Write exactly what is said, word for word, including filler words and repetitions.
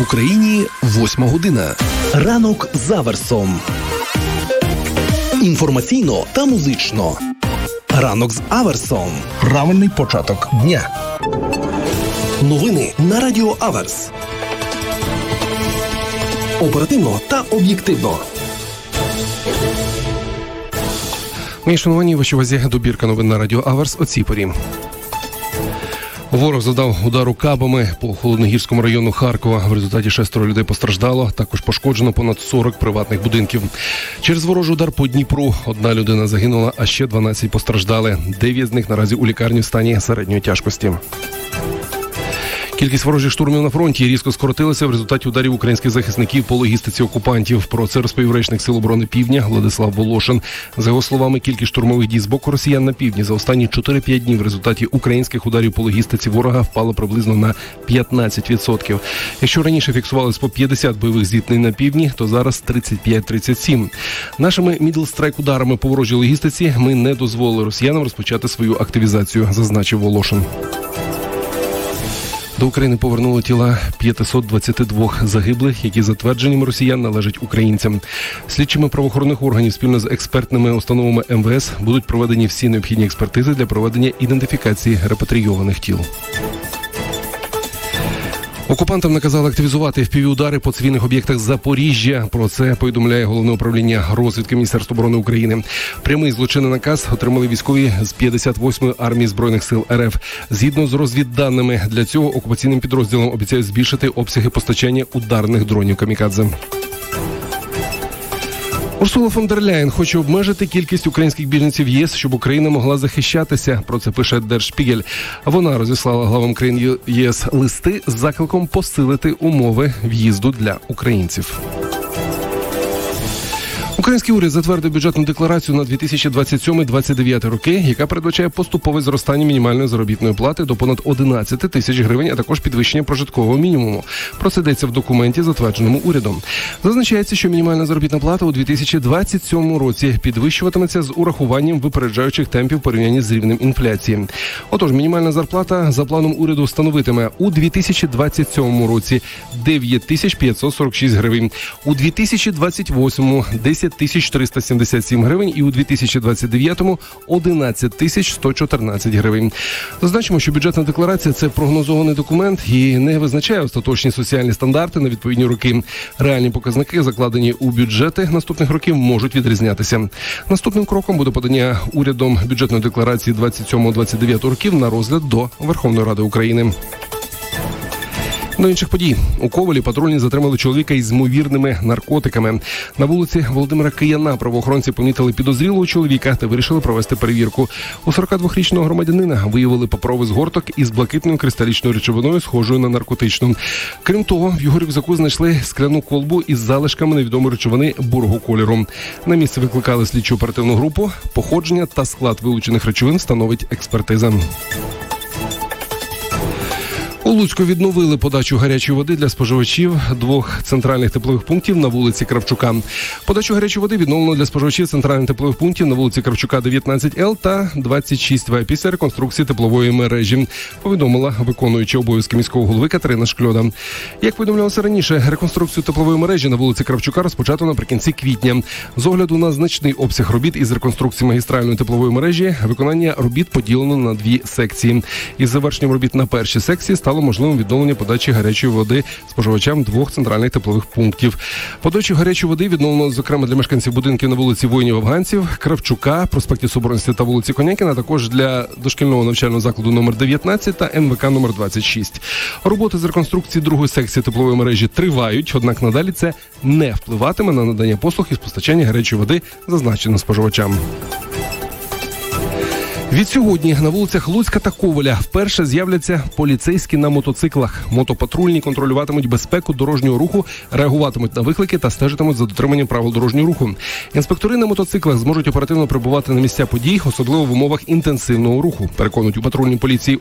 Україні восьма година. Ранок з Аверсом. Інформаційно та музично. Ранок з Аверсом. Правильний початок дня. Новини на Радіо Аверс. Оперативно та об'єктивно. Мої шановані, вашій увазі добірка новин на Радіо Аверс о цій порі. Ворог завдав удару кабами по Холодногірському району Харкова. В результаті шестеро людей постраждало, також пошкоджено понад сорок приватних будинків. Через ворожий удар по Дніпру одна людина загинула, а ще дванадцять постраждали. Дев'ять з них наразі у лікарні в стані середньої тяжкості. Кількість ворожих штурмів на фронті різко скоротилася в результаті ударів українських захисників по логістиці окупантів. Про це розповів речник Сил оборони Півдня Владислав Волошин. За його словами, кількість штурмових дій з боку росіян на півдні за останні чотири-п'ять днів в результаті українських ударів по логістиці ворога впала приблизно на п'ятнадцять відсотків. Якщо раніше фіксувалось по п'ятдесят бойових зіткнень на півдні, то зараз тридцять п'ять - тридцять сім. Нашими мідл-страйк-ударами по ворожій логістиці ми не дозволили росіянам розпочати свою активізацію, зазначив Волошин. До України повернули тіла п'ятсот двадцять два загиблих, які за твердженнями росіян належать українцям. Слідчими правоохоронних органів спільно з експертними установами ем ве ес будуть проведені всі необхідні експертизи для проведення ідентифікації репатрійованих тіл. Окупантам наказали активізувати еф пі ві-удари по цивільних об'єктах Запоріжжя. Про це повідомляє Головне управління розвідки Міністерства оборони України. Прямий злочинний наказ отримали військові з п'ятдесят восьмої армії Збройних сил ер еф. Згідно з розвідданими, для цього окупаційним підрозділам обіцяють збільшити обсяги постачання ударних дронів «Камікадзе». Урсула фон дер Ляєн хоче обмежити кількість українських біженців в ЄС, щоб Україна могла захищатися. Про це пише Der Spiegel. Вона розіслала главам країн ЄС листи з закликом посилити умови в'їзду для українців. Український уряд затвердив бюджетну декларацію на дві тисячі двадцять сьомий - двадцять дев'ятий роки, яка передбачає поступове зростання мінімальної заробітної плати до понад одинадцять тисяч гривень, а також підвищення прожиткового мінімуму. Про це йдеться в документі, затвердженому урядом. Зазначається, що мінімальна заробітна плата у дві тисячі двадцять сьомому році підвищуватиметься з урахуванням випереджаючих темпів порівняння з рівнем інфляції. Отож, мінімальна зарплата за планом уряду становитиме у дві тисячі двадцять сьомому році дев'ять тисяч п'ятсот сорок шість гривень, у дві тисячі двадцять восьмому – десять тисяч триста сімдесят сім гривень і у дві тисячі двадцять дев'ятому – одинадцять тисяч сто чотирнадцять гривень. Зазначимо, що бюджетна декларація – це прогнозований документ і не визначає остаточні соціальні стандарти на відповідні роки. Реальні показники, закладені у бюджети наступних років, можуть відрізнятися. Наступним кроком буде подання урядом бюджетної декларації двадцять сьомого - двадцять дев'ятого років на розгляд до Верховної Ради України. До інших подій. У Ковелі патрульні затримали чоловіка із ймовірними наркотиками. На вулиці Володимира Кияна правоохоронці помітили підозрілого чоловіка та вирішили провести перевірку. У сорокадвохрічного громадянина виявили паперовий згорток із блакитною кристалічною речовиною, схожою на наркотичну. Крім того, в його рюкзаку знайшли скляну колбу із залишками невідомої речовини бурого кольору. На місце викликали слідчу оперативну групу. Походження та склад вилучених речовин встановить експертиза. У Луцьку відновили подачу гарячої води для споживачів двох центральних теплових пунктів на вулиці Кравчука. Подачу гарячої води відновлено для споживачів центральних теплових пунктів на вулиці Кравчука дев'ятнадцять Л та двадцять шість В після реконструкції теплової мережі, повідомила виконуюча обов'язки міського голови Катерина Шкльода. Як повідомлялося раніше, реконструкцію теплової мережі на вулиці Кравчука розпочато наприкінці квітня. З огляду на значний обсяг робіт із реконструкції магістральної теплової мережі, виконання робіт поділено на дві секції. Із завершенням робіт на першій секції стало можливим відновлення подачі гарячої води споживачам двох центральних теплових пунктів. Подачу гарячої води відновлено, зокрема, для мешканців будинків на вулиці Воїнів-Афганців, Кравчука, проспекті Соборності та вулиці Конякіна, а також для дошкільного навчального закладу номер дев'ятнадцять та ен ве ка номер двадцять шість. Роботи з реконструкції другої секції теплової мережі тривають, однак надалі це не впливатиме на надання послуг із постачання гарячої води зазначеним споживачам. Відсьогодні на вулицях Луцька та Ковеля вперше з'являться поліцейські на мотоциклах. Мотопатрульні контролюватимуть безпеку дорожнього руху, реагуватимуть на виклики та стежитимуть за дотриманням правил дорожнього руху. Інспектори на мотоциклах зможуть оперативно прибувати на місця подій, особливо в умовах інтенсивного руху, переконують у патрульній поліції